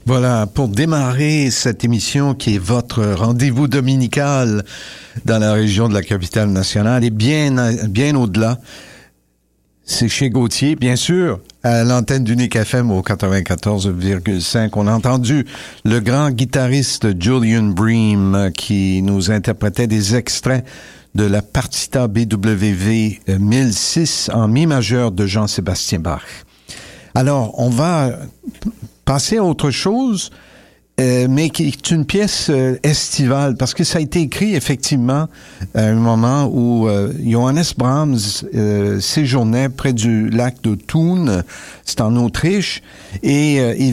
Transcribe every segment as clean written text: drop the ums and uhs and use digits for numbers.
Voilà, pour démarrer cette émission qui est votre rendez-vous dominical dans la région de la capitale nationale et bien au-delà, c'est chez Gauthier, bien sûr, à l'antenne d'Unique FM au 94,5. On a entendu le grand guitariste Julian Bream qui nous interprétait des extraits de la Partita BWV 1006 en mi majeur de Jean-Sébastien Bach. Alors, on va passer à autre chose, mais qui est une pièce estivale, parce que ça a été écrit effectivement à un moment où Johannes Brahms séjournait près du lac de Thun, c'est en Autriche, et il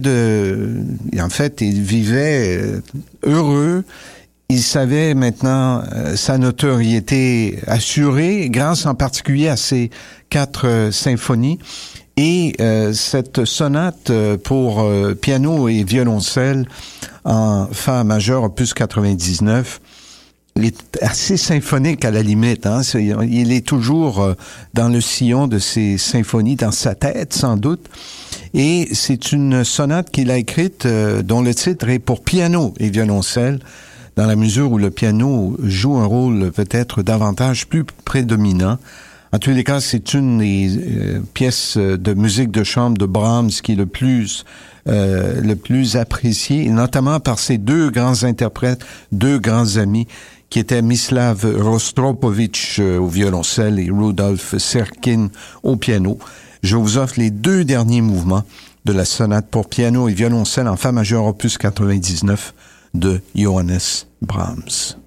vivait heureux. Il savait maintenant sa notoriété assurée, grâce en particulier à ses 4 symphonies. Et cette sonate pour piano et violoncelle en fa majeur opus 99 est assez symphonique à la limite. Hein? Il est toujours dans le sillon de ses symphonies, dans sa tête sans doute. Et c'est une sonate qu'il a écrite dont le titre est pour piano et violoncelle, dans la mesure où le piano joue un rôle peut-être davantage plus prédominant. En tous les cas, c'est une des pièces de musique de chambre de Brahms qui est le plus apprécié, notamment par ses 2 grands interprètes, 2 grands amis, qui étaient Mislav Rostropovitch au violoncelle et Rudolf Serkin au piano. Je vous offre les 2 derniers mouvements de la sonate pour piano et violoncelle en fa majeur opus 99 de Johannes Brahms.